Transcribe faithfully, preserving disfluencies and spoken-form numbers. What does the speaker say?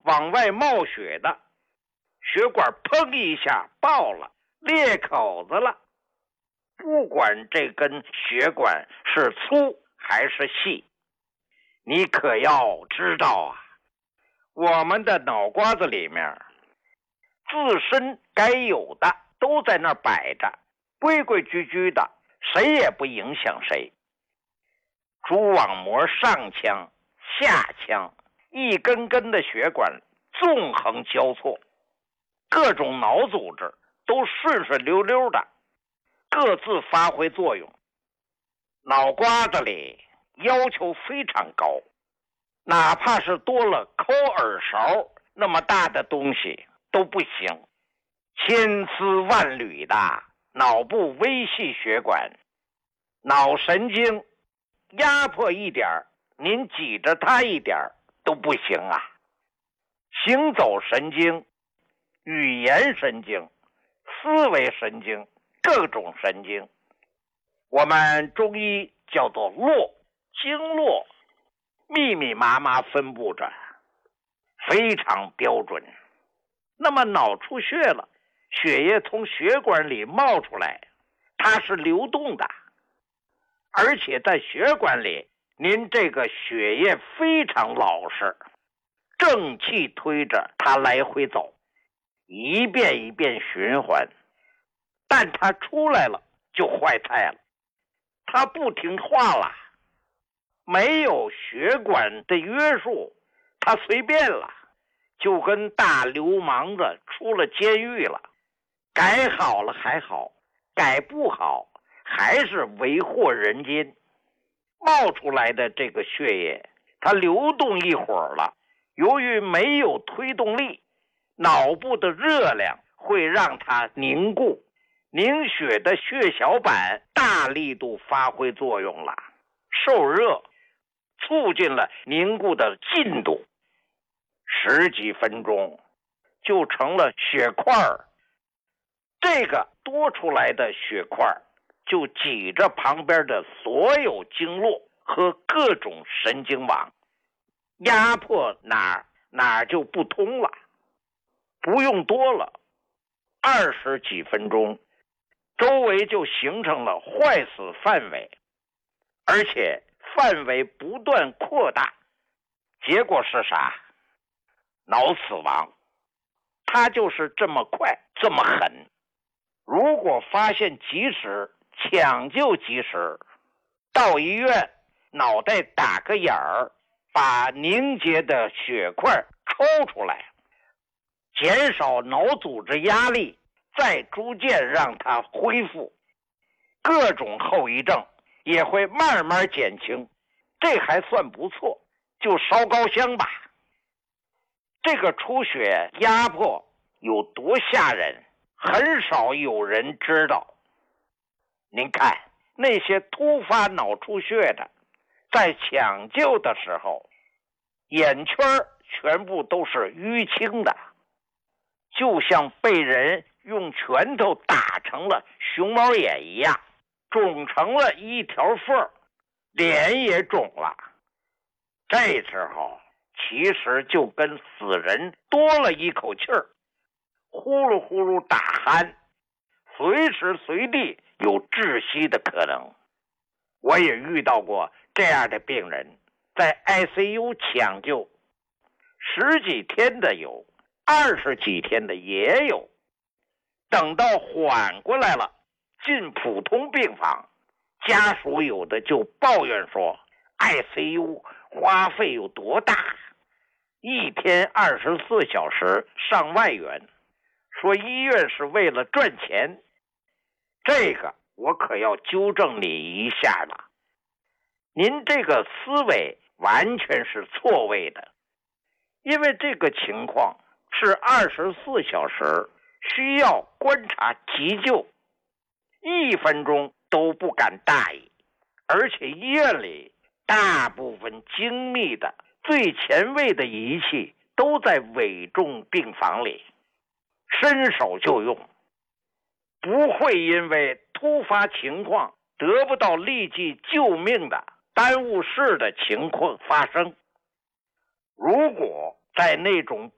往外冒血的，血管砰一下爆了，裂口子了。不管这根血管是粗还是细，你可要知道啊，我们的脑瓜子里面自身该有的都在那儿摆着，规规矩矩的，谁也不影响谁。蛛网膜上腔、下腔，一根根的血管纵横交错，各种脑组织都顺顺溜溜的，各自发挥作用。脑瓜子里要求非常高，哪怕是多了抠耳勺那么大的东西都不行。千丝万缕的脑部微细血管，脑神经压迫一点，您挤着它一点都不行啊。行走神经、语言神经、思维神经，各种神经，我们中医叫做络，经络密密麻麻分布着，非常标准。那么脑出血了，血液从血管里冒出来，它是流动的，而且在血管里，您这个血液非常老实，正气推着它来回走，一遍一遍循环。但它出来了就坏菜了，它不听话了，没有血管的约束，它随便了，就跟大流氓子出了监狱了。改好了还好，改不好还是为祸人间。冒出来的这个血液，它流动一会儿了，由于没有推动力，脑部的热量会让它凝固，凝血的血小板大力度发挥作用了，受热促进了凝固的进度，十几分钟就成了血块儿。这个多出来的血块就挤着旁边的所有经络和各种神经网，压迫哪儿哪儿就不通了。不用多了，二十几分钟，周围就形成了坏死范围，而且范围不断扩大。结果是啥？脑死亡。它就是这么快，这么狠。如果发现及时，抢救及时，到医院脑袋打个眼儿，把凝结的血块抽出来，减少脑组织压力，再逐渐让它恢复，各种后遗症也会慢慢减轻，这还算不错，就烧高香吧。这个出血压迫有多吓人，很少有人知道。您看那些突发脑出血的，在抢救的时候，眼圈全部都是淤青的，就像被人用拳头打成了熊猫眼一样，肿成了一条缝，脸也肿了。这时候其实就跟死人多了一口气儿，呼噜呼噜打鼾，随时随地有窒息的可能。我也遇到过这样的病人，在 I C U 抢救，十几天的有，二十几天的也有。等到缓过来了，进普通病房，家属有的就抱怨说 I C U 花费有多大，一天二十四小时上万元，说医院是为了赚钱。这个我可要纠正你一下了，您这个思维完全是错位的，因为这个情况是二十四小时需要观察急救，一分钟都不敢大意，而且医院里大部分精密的最前卫的仪器都在危重病房里，伸手就用，不会因为突发情况得不到立即救命的耽误事的情况发生。如果在那种